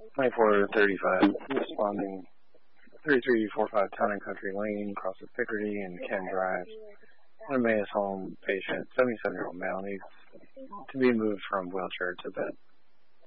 2435, responding 3345 Town and Country Lane, across of Picardy and Ken Drive. Emmaus Home patient, 77-year-old male, needs to be moved from wheelchair to bed.